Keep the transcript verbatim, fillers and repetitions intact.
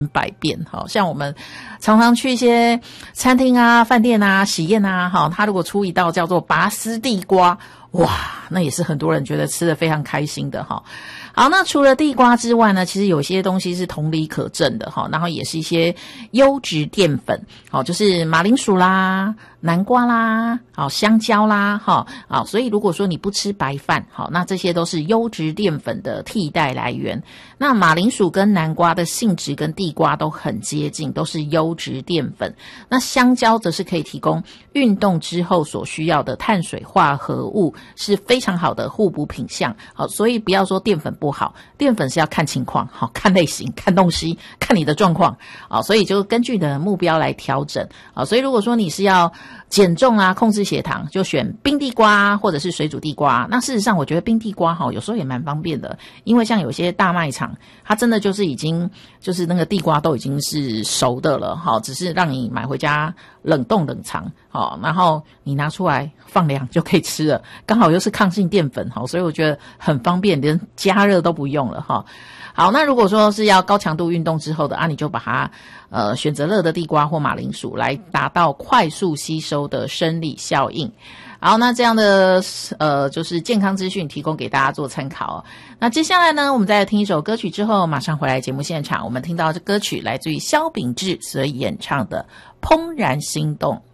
百变。好，像我们常常去一些餐厅啊、饭店啊、喜宴啊，好，他如果出一道叫做拔丝地瓜，哇，那也是很多人觉得吃得非常开心的哈。好，那除了地瓜之外呢，其实有些东西是同理可证的哈，然后也是一些优质淀粉，好，就是马铃薯啦、南瓜啦、好香蕉啦，哈，好，所以如果说你不吃白饭，好，那这些都是优质淀粉的替代来源。那马铃薯跟南瓜的性质跟地瓜都很接近，都是优质淀粉。那香蕉则是可以提供运动之后所需要的碳水化合物，是非常好的互补品项。好，所以不要说淀粉不好，淀粉是要看情况，好，看类型，看东西，看你的状况，好，所以就根据你的目标来调整。好，所以如果说你是要减重啊，控制血糖，就选冰地瓜或者是水煮地瓜。那事实上我觉得冰地瓜齁有时候也蛮方便的，因为像有些大卖场它真的就是已经就是那个地瓜都已经是熟的了齁，只是让你买回家冷冻冷藏齁，然后你拿出来放凉就可以吃了，刚好又是抗性淀粉齁，所以我觉得很方便，连加热都不用了齁。好，那如果说是要高强度运动之后的啊，你就把它呃选择热的地瓜或马铃薯来达到快速吸收的生理效应。好，那这样的呃就是健康资讯提供给大家做参考哦。那接下来呢，我们再来听一首歌曲之后马上回来节目现场，我们听到这歌曲来自于萧秉治所演唱的《怦然心动》。